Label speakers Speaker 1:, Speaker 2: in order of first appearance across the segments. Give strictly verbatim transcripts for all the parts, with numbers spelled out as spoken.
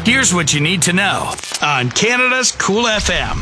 Speaker 1: Here's what you need to know on Canada's Cool F M.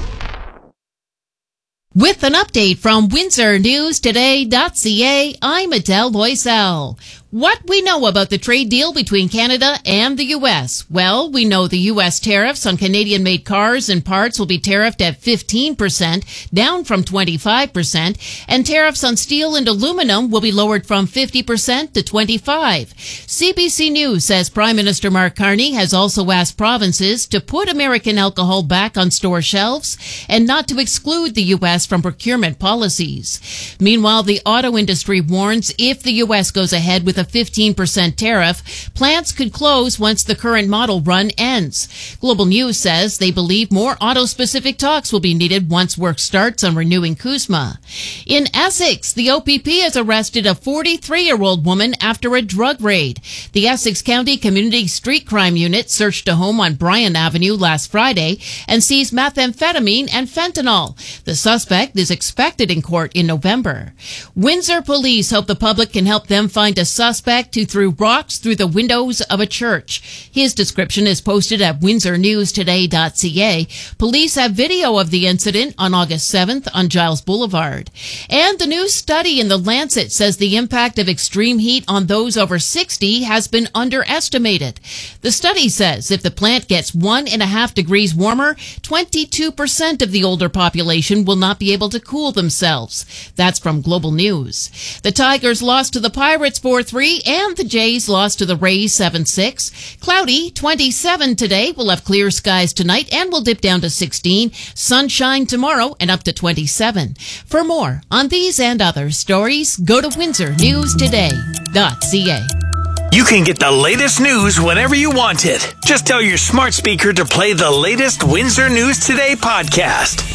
Speaker 2: With an update from Windsor News Today dot C A, I'm Adele Loisel. What we know about the trade deal between Canada and the U S. Well, we know the U S tariffs on Canadian-made cars and parts will be tariffed at fifteen percent, down from twenty-five percent, and tariffs on steel and aluminum will be lowered from fifty percent to twenty-five percent. C B C News says Prime Minister Mark Carney has also asked provinces to put American alcohol back on store shelves and not to exclude the U S from procurement policies. Meanwhile, the auto industry warns if the U S goes ahead with a fifteen percent tariff, plants could close once the current model run ends. Global News says they believe more auto-specific talks will be needed once work starts on renewing CUSMA. In Essex, the O P P has arrested a forty-three-year-old woman after a drug raid. The Essex County Community Street Crime Unit searched a home on Bryan Avenue last Friday and seized methamphetamine and fentanyl. The suspect is expected in court in November. Windsor police hope the public can help them find a suspect who threw rocks through the windows of a church. His description is posted at Windsor News Today dot C A. Police have video of the incident on August seventh on Giles Boulevard. And the new study in The Lancet says the impact of extreme heat on those over sixty has been underestimated. The study says if the plant gets one and a half degrees warmer, twenty-two percent of the older population will not be able to cool themselves. That's from Global News. The Tigers lost to the Pirates four three and the Jays lost to the Rays seven six. Cloudy, twenty-seven today. We'll have clear skies tonight and we'll dip down to sixteen. Sunshine tomorrow and up to twenty-seven. For more on these and other stories, go to Windsor News Today dot C A.
Speaker 1: You can get the latest news whenever you want it. Just tell your smart speaker to play the latest Windsor News Today podcast.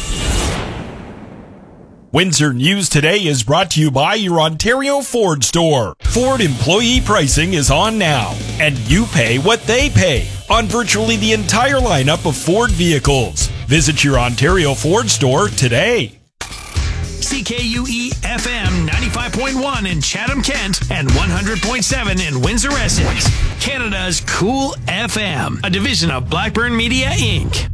Speaker 3: Windsor News Today is brought to you by your Ontario Ford store. Ford employee pricing is on now, and you pay what they pay on virtually the entire lineup of Ford vehicles. Visit your Ontario Ford store today.
Speaker 1: C K U E F M ninety-five point one in Chatham-Kent and one hundred point seven in Windsor, Essex. Canada's Cool F M, a division of Blackburn Media, Incorporated.